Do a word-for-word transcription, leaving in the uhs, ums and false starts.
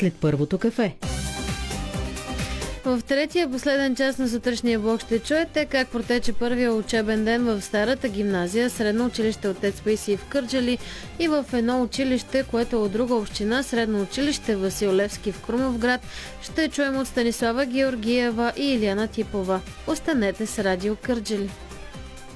след първото кафе. В третия последен час на сутрешния блок ще чуете как протече първия учебен ден в Старата гимназия, Средно училище Отец Паисий в Кърджали и в едно училище, което е от друга община, Средно училище Васил Левски в Крумовград. Ще чуем от Станислава Георгиева и Илияна Типова. Останете с Радио Кърджали.